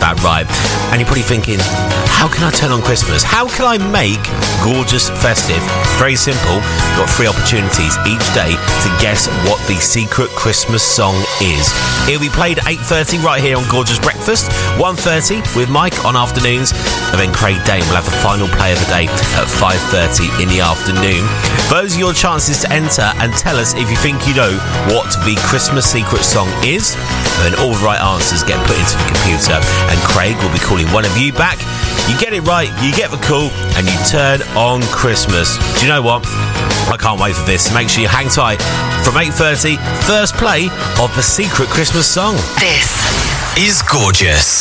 that right. And you're probably thinking, how can I turn on Christmas? How can I make Gorgeous festive? Very simple. You've got 3 opportunities each day to guess what the secret Christmas song is. It'll be played at 8:30 right here on Gorgeous Breakfast, 1:30 with Mike on afternoons, and then Craig Dane will have the final play of the day at 5:30 in the afternoon. Those are your chances to enter and tell us if you think you know what the Christmas secret song is. And then all the right answers get put into the computer, and Craig will be calling one of you back. You get it right, you get the call, and you turn on Christmas. Do you know what? I can't wait for this. Make sure you hang tight. From 8:30, first play of the secret Christmas song. This is Gorgeous.